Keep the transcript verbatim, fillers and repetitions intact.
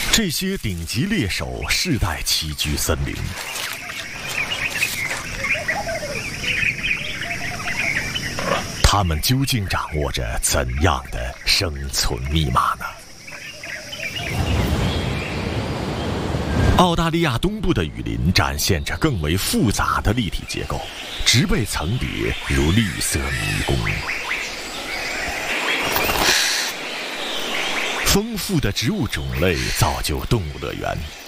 这些顶级猎手世代栖居森林，他们究竟掌握着怎样的生存密码呢？澳大利亚东部的雨林展现着更为复杂的立体结构，植被层叠如绿色迷宫。丰富的植物种类造就动物乐园，